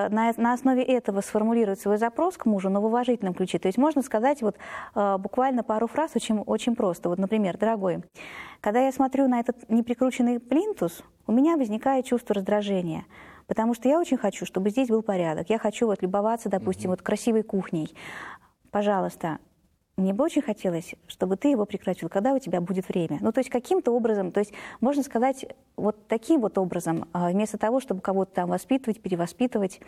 на основе этого сформулировать свой запрос к мужу, но в уважительном ключе. То есть можно сказать вот буквально пару фраз очень, очень просто. Вот, например: дорогой, когда я смотрю на этот неприкрученный плинтус, у меня возникает чувство раздражения, потому что я очень хочу, чтобы здесь был порядок. Я хочу вот любоваться, допустим, вот красивой кухней. Пожалуйста, мне бы очень хотелось, чтобы ты его прекратил, когда у тебя будет время. Ну, то есть каким-то образом, то есть можно сказать вот таким вот образом, вместо того, чтобы кого-то там воспитывать, перевоспитывать,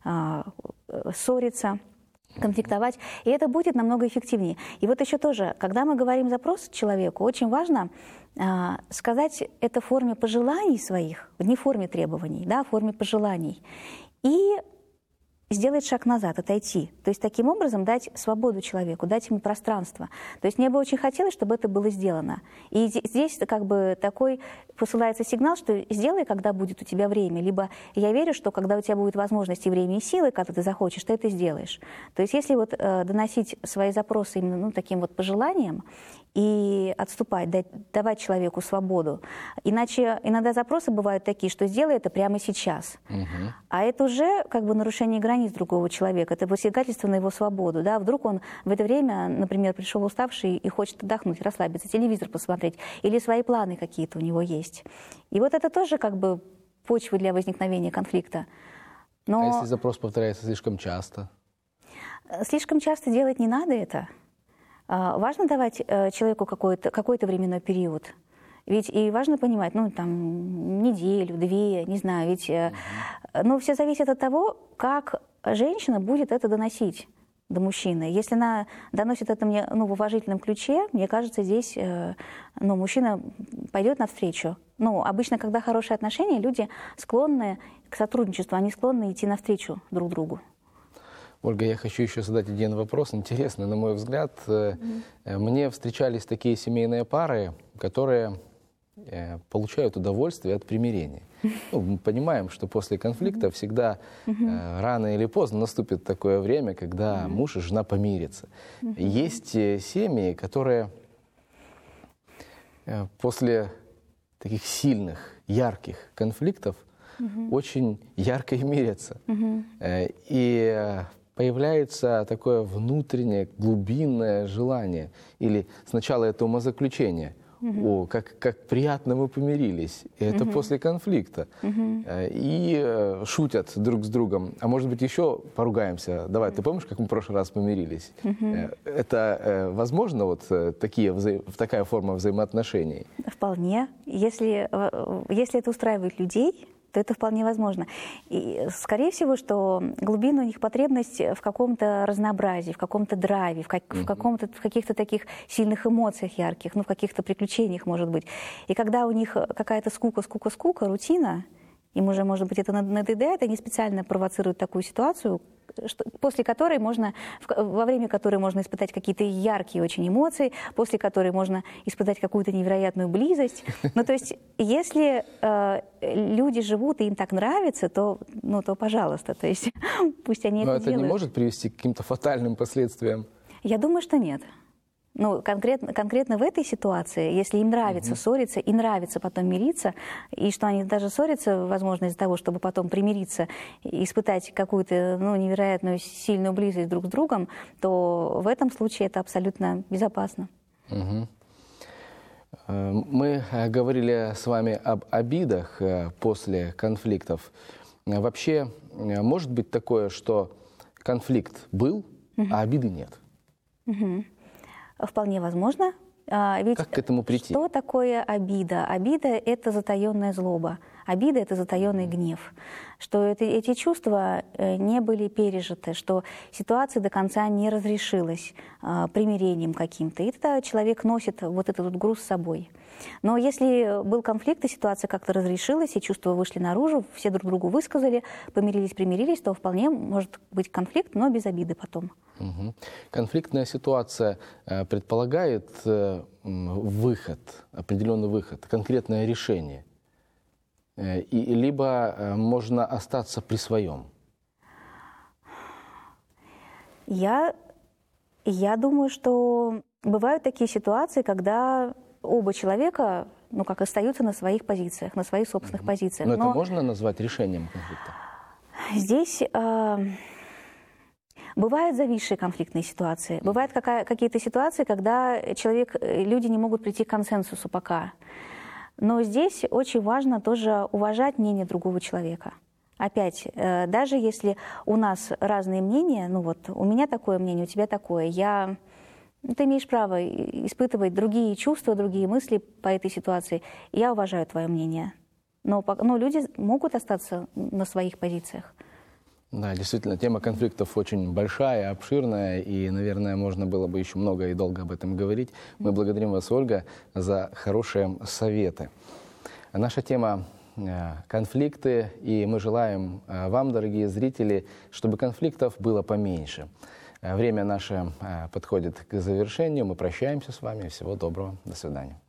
ссориться, конфликтовать. И это будет намного эффективнее. И вот еще тоже, когда мы говорим запрос человеку, очень важно сказать это в форме пожеланий своих, не в форме требований, да, в форме пожеланий. И сделать шаг назад, отойти. То есть таким образом дать свободу человеку, дать ему пространство. То есть мне бы очень хотелось, чтобы это было сделано. И здесь как бы такой посылается сигнал, что сделай, когда будет у тебя время. Либо я верю, что когда у тебя будет возможность и время, и силы, когда ты захочешь, ты это сделаешь. То есть если вот доносить свои запросы именно таким вот пожеланием и отступать, давать человеку свободу. Иначе иногда запросы бывают такие, что сделай это прямо сейчас. А это уже как бы нарушение границ другого человека, это посягательство на его свободу. Да? Вдруг он в это время, например, пришел уставший и хочет отдохнуть, расслабиться, телевизор посмотреть, или свои планы какие-то у него есть. И вот это тоже как бы почва для возникновения конфликта. Но а если запрос повторяется слишком часто? Слишком часто делать не надо это. Важно давать человеку какой-то временной период. Ведь и важно понимать, ну, там, неделю, две, не знаю, ведь ну, все зависит от того, как женщина будет это доносить до мужчины. Если она доносит это мне, ну, в уважительном ключе, мне кажется, здесь ну, мужчина пойдет навстречу. Ну, обычно, когда хорошие отношения, люди склонны к сотрудничеству, они склонны идти навстречу друг другу. Ольга, я хочу еще задать один вопрос, интересный, на мой взгляд. Мне встречались такие семейные пары, которые получают удовольствие от примирения. Ну, мы понимаем, что после конфликта всегда рано или поздно наступит такое время, когда муж и жена помирятся. Есть семьи, которые после таких сильных, ярких конфликтов очень ярко и мирятся. И появляется такое внутреннее, глубинное желание. Или сначала это умозаключение. О, как приятно мы помирились. И это после конфликта. И шутят друг с другом. А может быть, еще поругаемся. Давай, ты помнишь, как мы в прошлый раз помирились? Это возможно, вот такая форма взаимоотношений? Вполне. Если это устраивает людей, то это вполне возможно. И, скорее всего, что глубинная у них потребность в каком-то разнообразии, в каком-то драйве, в каких-то таких сильных эмоциях ярких, ну, в каких-то приключениях, может быть. И когда у них какая-то скука, рутина, им уже, может быть, это надоедает, они специально провоцируют такую ситуацию, после которой во время которой можно испытать какие-то яркие очень эмоции, после которой можно испытать какую-то невероятную близость. Ну, то есть, если люди живут и им так нравится, то пожалуйста, то есть, пусть они это делают. Но это не может привести к каким-то фатальным последствиям? Я думаю, что нет. Ну, конкретно в этой ситуации, если им нравится ссориться и нравится потом мириться, и что они даже ссорятся, возможно, из-за того, чтобы потом примириться, испытать какую-то невероятную сильную близость друг с другом, то в этом случае это абсолютно безопасно. Мы говорили с вами об обидах после конфликтов. Вообще, может быть такое, что конфликт был, а обиды нет? Вполне возможно. Ведь как к этому прийти? Что такое обида? Обида – это затаенная злоба. Обида – это затаенный гнев. Что эти чувства не были пережиты, что ситуация до конца не разрешилась примирением каким-то. И тогда человек носит вот этот вот груз с собой. Но если был конфликт, и ситуация как-то разрешилась, и чувства вышли наружу, все друг другу высказали, помирились, примирились, то вполне может быть конфликт, но без обиды потом. Конфликтная ситуация предполагает выход, определенный выход, конкретное решение. Либо можно остаться при своем? Я думаю, что бывают такие ситуации, когда оба человека, остаются на своих позициях, на своих собственных позициях. Но это можно назвать решением конфликта? Здесь бывают зависшие конфликтные ситуации. Бывают какие-то ситуации, когда люди не могут прийти к консенсусу пока. Но здесь очень важно тоже уважать мнение другого человека. Опять, даже если у нас разные мнения, ну вот у меня такое мнение, у тебя такое, ты имеешь право испытывать другие чувства, другие мысли по этой ситуации. Я уважаю твое мнение. Но люди могут остаться на своих позициях. Да, действительно, тема конфликтов очень большая, обширная, и, наверное, можно было бы еще много и долго об этом говорить. Мы благодарим вас, Ольга, за хорошие советы. Наша тема конфликты, и мы желаем вам, дорогие зрители, чтобы конфликтов было поменьше. Время наше подходит к завершению, мы прощаемся с вами, всего доброго, до свидания.